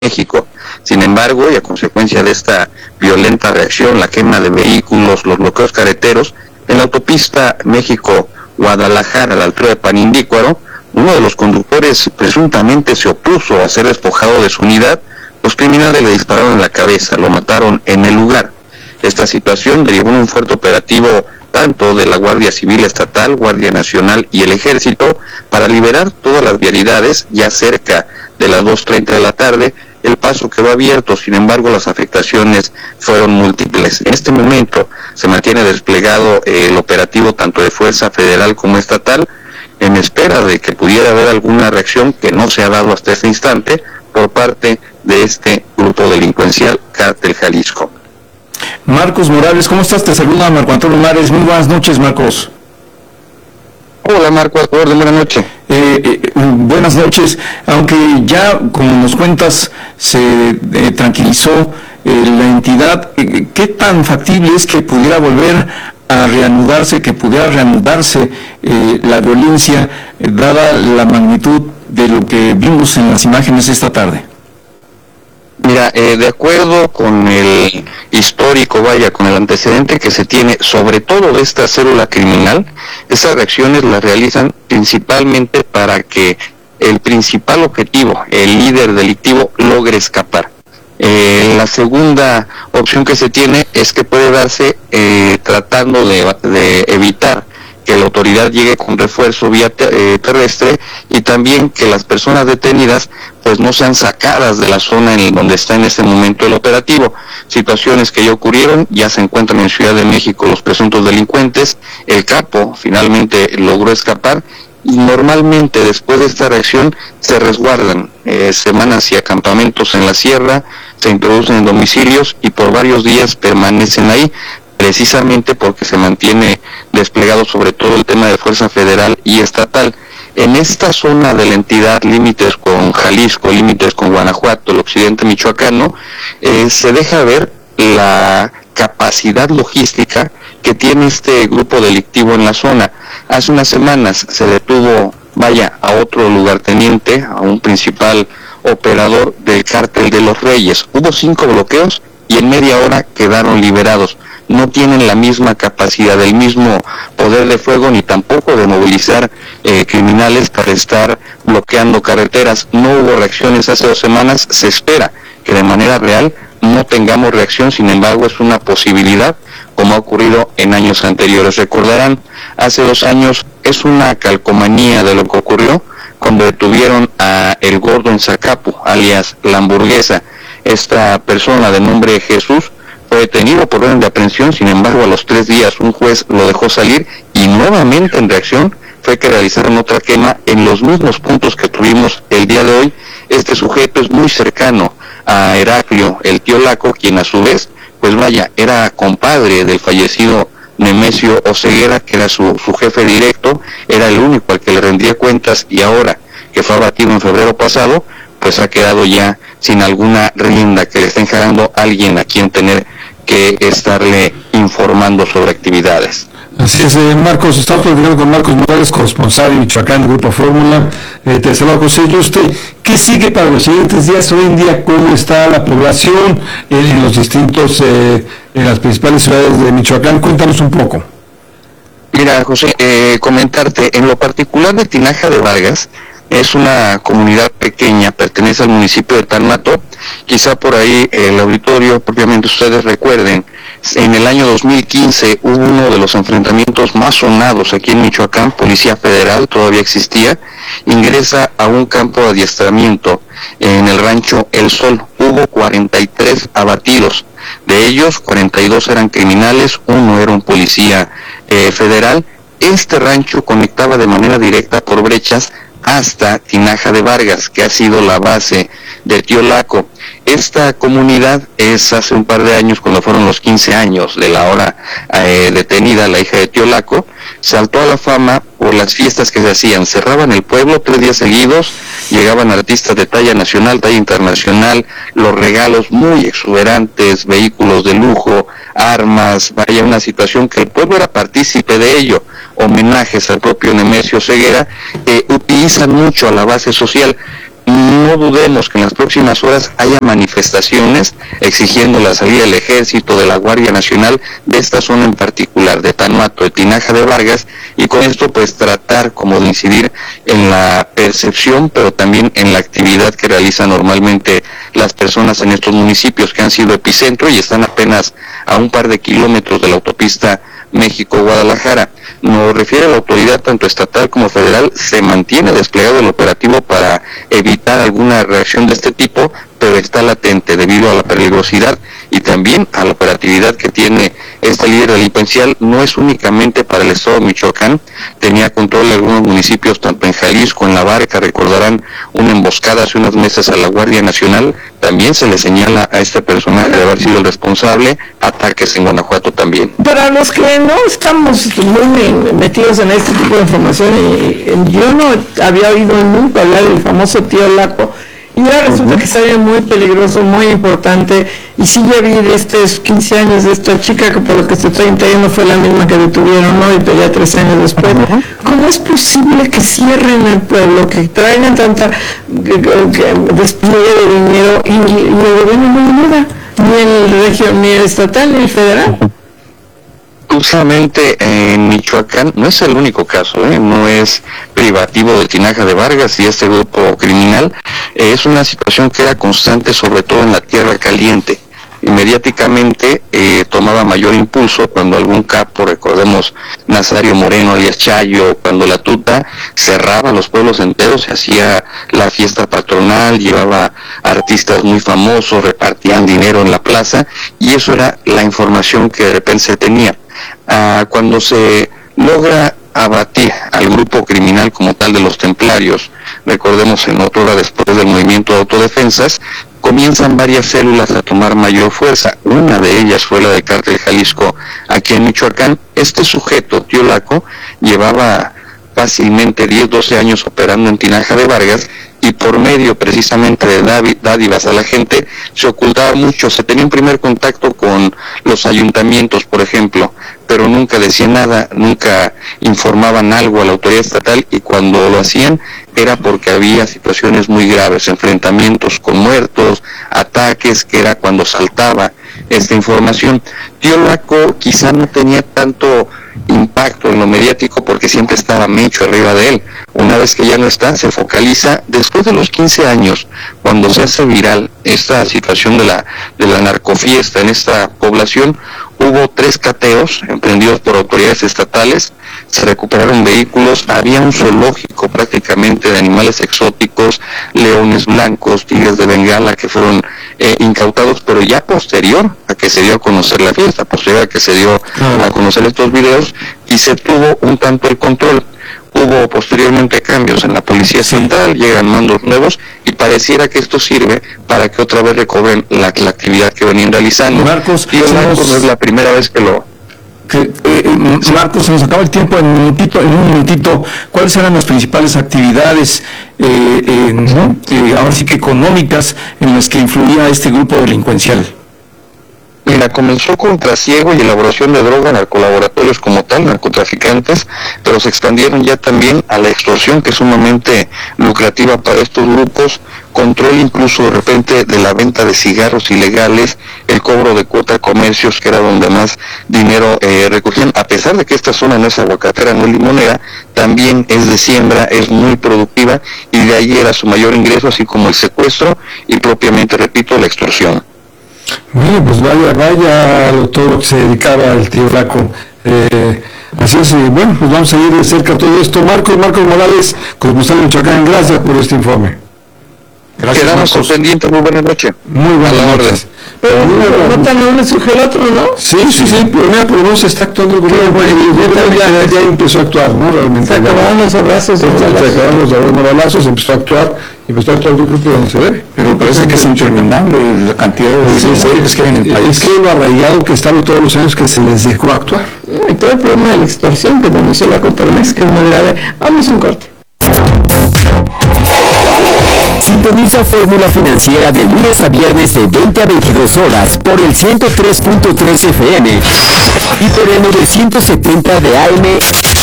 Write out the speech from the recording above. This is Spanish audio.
México. Sin embargo, y a consecuencia de esta violenta reacción, la quema de vehículos, los bloqueos carreteros, en la autopista México-Guadalajara, a la altura de Panindícuaro, uno de los conductores presuntamente se opuso a ser despojado de su unidad. Los criminales le dispararon en la cabeza, lo mataron en el lugar. Esta situación derivó en un fuerte operativo tanto de la Guardia Civil Estatal, Guardia Nacional y el Ejército para liberar todas las vialidades. Ya cerca de las 2:30 de la tarde, el paso quedó abierto, sin embargo las afectaciones fueron múltiples. En este momento se mantiene desplegado el operativo tanto de Fuerza Federal como estatal, en espera de que pudiera haber alguna reacción que no se ha dado hasta este instante por parte de este grupo delincuencial Cártel Jalisco. Marcos Morales, ¿cómo estás? Te saluda Marco Antonio Mares. Muy buenas noches, Marcos. Hola, Marco, a tu orden, buenas noches. Buenas noches. Aunque ya, como nos cuentas, se tranquilizó la entidad, ¿qué tan factible es que pudiera volver a reanudarse, la violencia, dada la magnitud de lo que vimos en las imágenes esta tarde? Mira, de acuerdo con el histórico, con el antecedente que se tiene, sobre todo de esta célula criminal, esas reacciones las realizan principalmente para que el principal objetivo, el líder delictivo, logre escapar. La segunda opción que se tiene es que puede darse tratando de evitar que la autoridad llegue con refuerzo vía terrestre, y también que las personas detenidas pues no sean sacadas de la zona en donde está en este momento el operativo. Situaciones que ya ocurrieron, ya se encuentran en Ciudad de México los presuntos delincuentes, el capo finalmente logró escapar, y normalmente después de esta reacción se resguardan semanas y campamentos en la sierra, se introducen en domicilios y por varios días permanecen ahí, precisamente porque se mantiene desplegado sobre todo el tema de Fuerza Federal y Estatal. En esta zona de la entidad, límites con Jalisco, límites con Guanajuato, el occidente michoacano, se deja ver la capacidad logística que tiene este grupo delictivo en la zona. Hace unas semanas se detuvo, a otro lugarteniente, a un principal operador del Cártel de los Reyes. Hubo 5 bloqueos y en media hora quedaron liberados. No tienen la misma capacidad, el mismo poder de fuego, ni tampoco de movilizar criminales para estar bloqueando carreteras. No hubo reacciones hace 2 semanas, se espera que de manera real no tengamos reacción, sin embargo es una posibilidad, como ha ocurrido en años anteriores. Recordarán, hace 2 años es una calcomanía de lo que ocurrió cuando detuvieron a El Gordo en Zacapu, alias La Hamburguesa. Esta persona de nombre Jesús fue detenido por orden de aprehensión, sin embargo a los 3 días un juez lo dejó salir, y nuevamente en reacción fue que realizaron otra quema en los mismos puntos que tuvimos el día de hoy. Este sujeto es muy cercano a Heraclio, el tío Laco, quien a su vez, era compadre del fallecido Nemesio Oseguera, que era su jefe directo, era el único al que le rendía cuentas, y ahora que fue abatido en febrero pasado, pues ha quedado ya sin alguna rienda que le estén jalando a alguien a quien tener que estarle informando sobre actividades. Así es, Marcos, estamos platicando con Marcos Morales, corresponsal en Michoacán, Grupo Fórmula. Te saluda José Yuste. ¿Qué sigue para los siguientes días? Hoy en día, ¿cómo está la población en los distintos, en las principales ciudades de Michoacán? Cuéntanos un poco. Mira, José, comentarte, en lo particular de Tinaja de Vargas, es una comunidad pequeña, pertenece al municipio de Tármato. Quizá por ahí el auditorio, propiamente ustedes recuerden, en el año 2015 hubo uno de los enfrentamientos más sonados aquí en Michoacán. Policía Federal todavía existía, ingresa a un campo de adiestramiento en el rancho El Sol. Hubo 43 abatidos, de ellos 42 eran criminales, 1 era un policía federal. Este rancho conectaba de manera directa por brechas hasta Tinaja de Vargas, que ha sido la base de Tío Laco. Esta comunidad es hace un par de años, cuando fueron los 15 años de la ahora detenida, la hija de Tío Laco, saltó a la fama por las fiestas que se hacían. Cerraban el pueblo 3 días seguidos, llegaban artistas de talla nacional, talla internacional, los regalos muy exuberantes, vehículos de lujo, armas, una situación que el pueblo era partícipe de ello. Homenajes al propio Nemesio Ceguera, utilizan mucho a la base social. no dudemos que en las próximas horas haya manifestaciones exigiendo la salida del Ejército, de la Guardia Nacional, de esta zona en particular, de Tanuato, de Tinaja de Vargas, y con esto pues tratar como de incidir en la percepción, pero también en la actividad que realizan normalmente las personas en estos municipios que han sido epicentro y están apenas a un par de kilómetros de la autopista México-Guadalajara. Nos refiere a la autoridad tanto estatal como federal, se mantiene desplegado el operativo para evitar alguna reacción de este tipo, pero está latente debido a la peligrosidad y también a la operatividad que tiene este líder delincuencial. No es únicamente para el estado de Michoacán, tenía control de algunos municipios tanto en Jalisco, en La Barca, recordarán una emboscada hace unos meses a la Guardia Nacional, también se le señala a este personaje de haber sido el responsable, ataques en Guanajuato también. Para los que no estamos muy metidos en este tipo de información, yo no había oído nunca hablar del famoso tío Laco, y ahora resulta que sale muy peligroso, muy importante, y sí ya vi de estos 15 años de esta chica, que por lo que se está enterando fue la misma que detuvieron, ¿no? Y ya 3 años después. ¿Cómo es posible que cierren el pueblo, que traigan tanta despliegue de dinero y el gobierno no ayuda? Ni el regional, ni el estatal, ni el federal. Justamente en Michoacán no es el único caso, no es privativo de Tinaja de Vargas y este grupo criminal, es una situación que era constante sobre todo en la Tierra Caliente. Mediáticamente tomaba mayor impulso cuando algún capo, recordemos Nazario Moreno alias Chayo, cuando la tuta cerraba los pueblos enteros, se hacía la fiesta patronal, llevaba artistas muy famosos, repartían dinero en la plaza, y eso era la información que de repente se tenía. Cuando se logra abatir al grupo criminal como tal de los templarios, recordemos en otra hora después del movimiento de autodefensas, comienzan varias células a tomar mayor fuerza. Una de ellas fue la de Cártel Jalisco aquí en Michoacán. Este sujeto, tío Laco, llevaba fácilmente 10-12 años operando en Tinaja de Vargas, y por medio precisamente de dádivas a la gente se ocultaba mucho. Se tenía un primer contacto con los ayuntamientos, por ejemplo, pero nunca decían nada, nunca informaban algo a la autoridad estatal, y cuando lo hacían era porque había situaciones muy graves, enfrentamientos con muertos, ataques, que era cuando saltaba esta información. Tío Laco quizá no tenía tanto impacto en lo mediático porque siempre estaba Mecho arriba de él. Una vez que ya no está, se focaliza después de los 15 años, cuando se hace viral esta situación de la narcofiesta en esta población. Hubo 3 cateos emprendidos por autoridades estatales, se recuperaron vehículos, había un zoológico prácticamente de animales exóticos, leones blancos, tigres de Bengala que fueron incautados, pero ya posterior a que se dio a conocer la fiesta, posterior a que se dio a conocer estos videos, y se tuvo un tanto el control. Hubo posteriormente cambios en la Policía Central, llegan mandos nuevos, y pareciera que esto sirve para que otra vez recobren la actividad que venían realizando. Marcos, Marcos no es la primera vez que lo... Marcos, se nos acaba el tiempo en un minutito. ¿Cuáles eran las principales actividades, ahora sí que económicas, en las que influía este grupo delincuencial? Mira, comenzó con trasiego y elaboración de droga, narcolaboratorios como tal, narcotraficantes, pero se expandieron ya también a la extorsión, que es sumamente lucrativa para estos grupos, control incluso de repente de la venta de cigarros ilegales, el cobro de cuota a comercios, que era donde más dinero recogían, a pesar de que esta zona no es aguacatera, no es limonera, también es de siembra, es muy productiva, y de ahí era su mayor ingreso, así como el secuestro y propiamente, repito, la extorsión. Bueno, pues vaya a todo lo que se dedicaba el tío Laco. Así es, bueno, pues vamos a ir de cerca todo esto. Marcos Morales, corresponsal de Michoacán, gracias por este informe. Gracias, quedamos pendientes, muy buena noche. Muy buenas noches. Pero no tan uno surge el otro, ¿no? Sí, pero mira, por no se está actuando el gobierno, ya empezó a actuar, ¿no? Realmente. Se acabaron los abrazos, empezó a actuar, yo creo que donde se debe. Pero parece que es interminable la cantidad de delincuentes que hay en el país. Es que lo arraigado que están todos los años que se les dejó actuar. Y todo el problema de la extorsión que denunció la Coparmex, que es muy grave. Vamos a un corte. Sintoniza Fórmula Financiera de lunes a viernes de 20 a 22 horas por el 103.3 FM y por el 970 de AM